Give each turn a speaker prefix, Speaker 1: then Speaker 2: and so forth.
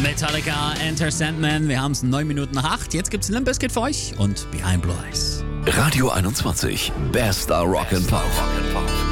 Speaker 1: Metallica, Enter Sandman. Wir haben es 9 Minuten nach 8. Jetzt gibt's Limp Bizkit für euch und Behind Blue Eyes.
Speaker 2: Radio 21, bester Rock'n'Pop.